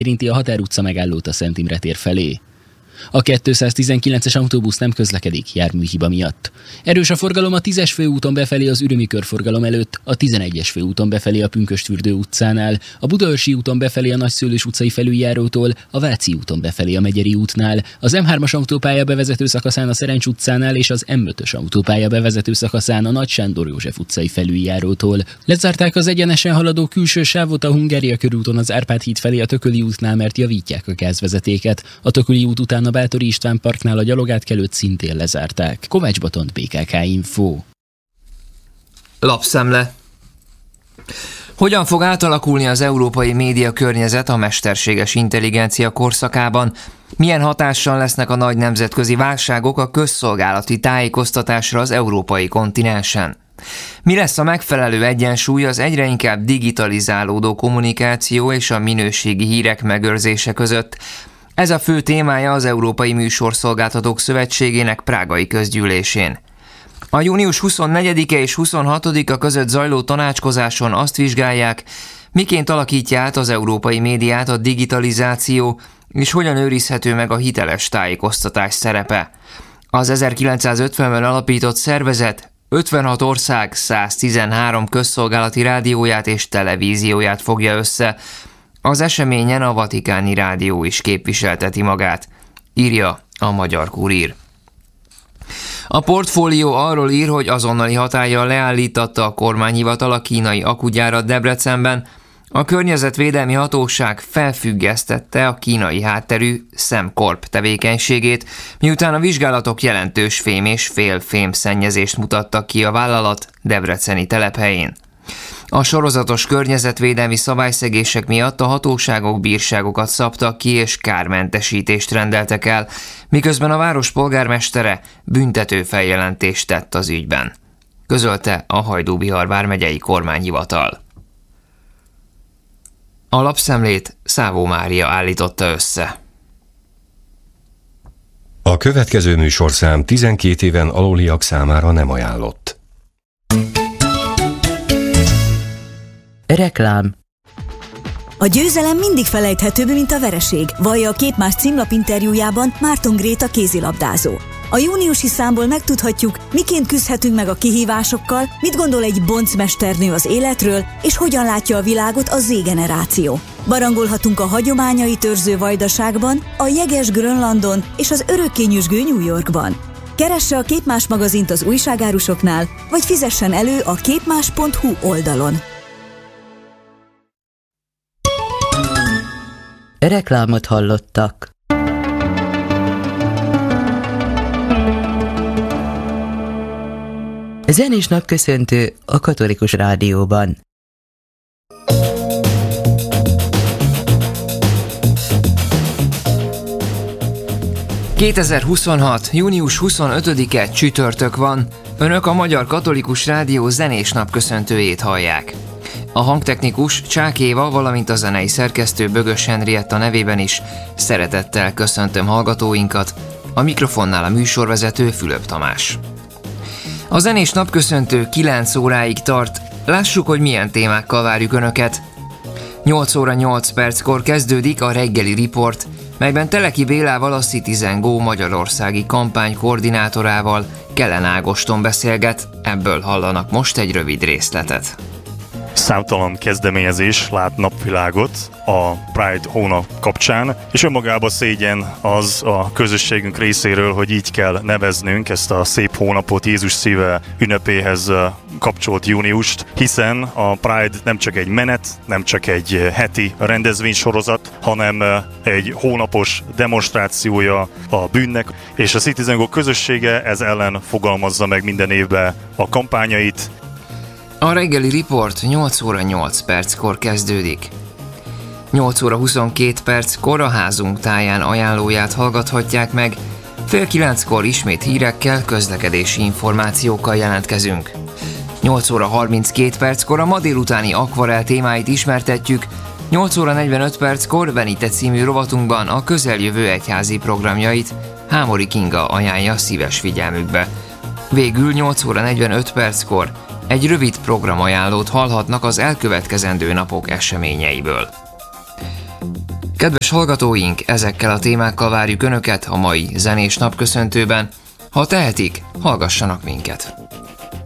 érinti a Határ utca megállót a Szent Imre tér felé. A 219-es autóbusz nem közlekedik járműhiba miatt. Erős a forgalom a 10-es főúton befelé az Ürömi körforgalom előtt, a 11-es főúton befelé a Pünkösdfürdő utcánál, a Budaörsi úton befelé a Nagyszőlős utcai felüljárótól, a Váci úton befelé a Megyeri útnál, az M3-as autópálya bevezető szakaszán a Szerencs utcánál és az M5-ös autópálya bevezető szakaszán a Nagy Sándor József utcai felüljárótól. Lezárták az egyenesen haladó külső sávot a Hungária körúton az Árpád híd felé a Tököli útnál, mert javítják a gázvezetéket. A Tököli út után a Báthori István parknál a gyalogátkelőt szintén lezárták. Kovács Botont, BKK Info. Lapszemle. Hogyan fog átalakulni az európai média környezet a mesterséges intelligencia korszakában? Milyen hatással lesznek a nagy nemzetközi válságok a közszolgálati tájékoztatásra az európai kontinensen? Mi lesz a megfelelő egyensúly az egyre inkább digitalizálódó kommunikáció és a minőségi hírek megőrzése között? Ez a fő témája az Európai Műsorszolgáltatók Szövetségének prágai közgyűlésén. A június 24-e és 26-a között zajló tanácskozáson azt vizsgálják, miként alakítja át az európai médiát a digitalizáció, és hogyan őrizhető meg a hiteles tájékoztatás szerepe. Az 1950-ben alapított szervezet 56 ország 113 közszolgálati rádióját és televízióját fogja össze. Az eseményen a Vatikáni Rádió is képviselteti magát, írja a Magyar Kurír. A Portfólió arról ír, hogy azonnali hatállyal leállítatta a kormányhivatal a kínai akugyárat Debrecenben. A környezetvédelmi hatóság felfüggesztette a kínai hátterű Sembcorp tevékenységét, miután a vizsgálatok jelentős fém és félfém szennyezést mutattak ki a vállalat debreceni telephelyén. A sorozatos környezetvédelmi szabályszegések miatt a hatóságok bírságokat szabtak ki és kármentesítést rendeltek el, miközben a város polgármestere büntető feljelentést tett az ügyben, közölte a Hajdú-Bihar vármegyei kormányhivatal. A lapszemlét Szávó Mária állította össze. A következő műsorszám 12 éven aluliak számára nem ajánlott. Reklám. A győzelem mindig felejthetőbb, mint a vereség, vallja a Képmás címlap interjújában Márton Gréta kézilabdázó. A júniusi számból megtudhatjuk, miként küzdhetünk meg a kihívásokkal, mit gondol egy boncmesternő az életről, és hogyan látja a világot a Z-generáció. Barangolhatunk a hagyományait őrző Vajdaságban, a jeges Grönlandon és az örökké nyüzsgő New Yorkban. Keresse a Képmás magazint az újságárusoknál, vagy fizessen elő a képmás.hu oldalon. Reklámot hallottak. Zenés napköszöntő a Katolikus Rádióban. ...2026. június 25-e csütörtök van. Önök a Magyar Katolikus Rádió zenés napköszöntőjét hallják. A hangtechnikus Csák Éva, valamint a zenei szerkesztő Bögös Henrietta nevében is szeretettel köszöntöm hallgatóinkat, a mikrofonnál a műsorvezető Fülöp Tamás. A zenés napköszöntő 9 óráig tart, lássuk, hogy milyen témákkal várjuk Önöket. 8 óra 8 perckor kezdődik a reggeli riport, melyben Teleki Bélával, a Citizen Go magyarországi kampány koordinátorával, Kellen Ágoston beszélget, ebből hallanak most egy rövid részletet. Számtalan kezdeményezés lát napvilágot a Pride hónap kapcsán, és önmagában szégyen az a közösségünk részéről, hogy így kell neveznünk ezt a szép hónapot, Jézus szíve ünnepéhez kapcsolt júniust, hiszen a Pride nem csak egy menet, nem csak egy heti rendezvénysorozat, hanem egy hónapos demonstrációja a bűnnek, és a Citizen Go közössége ez ellen fogalmazza meg minden évben a kampányait. A reggeli riport 8 óra 8 perckor kezdődik. 8 óra 22 perckor a házunk táján ajánlóját hallgathatják meg, fél 9-kor ismét hírekkel, közlekedési információkkal jelentkezünk. 8 óra 32 perckor a ma délutáni akvarell témáit ismertetjük, 8 óra 45 perckor Venite című rovatunkban a közeljövő egyházi programjait Hámori Kinga ajánlja szíves figyelmükbe. Végül 8 óra 45 perckor egy rövid programajánlót hallhatnak az elkövetkezendő napok eseményeiből. Kedves hallgatóink, ezekkel a témákkal várjuk Önöket a mai zenés napköszöntőben. Ha tehetik, hallgassanak minket!